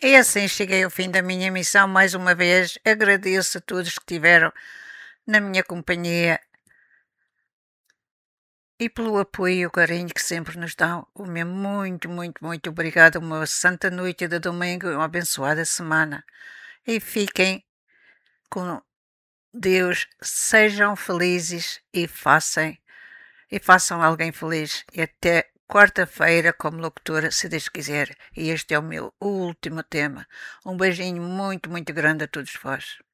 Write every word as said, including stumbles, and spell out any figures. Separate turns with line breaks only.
E assim cheguei ao fim da minha missão mais uma vez. Agradeço a todos que tiveram na minha companhia e pelo apoio e o carinho que sempre nos dão. O meu muito, muito, muito obrigado. Uma santa noite de domingo e uma abençoada semana. E fiquem com Deus, sejam felizes e façam, e façam alguém feliz. E até quarta-feira como locutora, se Deus quiser. E este é o meu último tema. Um beijinho muito, muito grande a todos vós.